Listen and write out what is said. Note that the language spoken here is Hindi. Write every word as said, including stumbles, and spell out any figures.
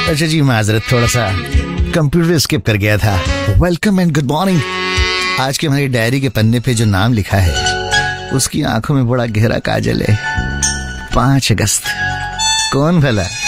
अच्छा जी, माजरत, थोड़ा सा कंप्यूटर स्किप कर गया था। Welcome and good morning. आज की हमारी डायरी के पन्ने पे जो नाम लिखा है उसकी आंखों में बड़ा गहरा काजल है। पांच अगस्त। कौन भला?